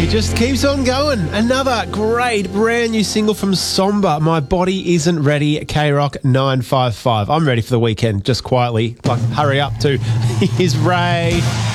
It just keeps on going. Another great brand new single from Somber, My Body Isn't Ready, K-Rock 955. I'm ready for the weekend, just quietly. Like, hurry up to Here's Ray.